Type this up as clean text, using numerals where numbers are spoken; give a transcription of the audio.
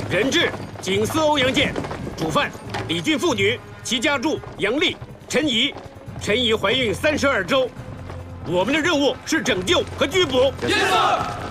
人质警司欧阳剑，主犯李俊父女，其家住杨丽、陈怡。陈怡怀孕32周。我们的任务是拯救和拘捕。 Yes, sir.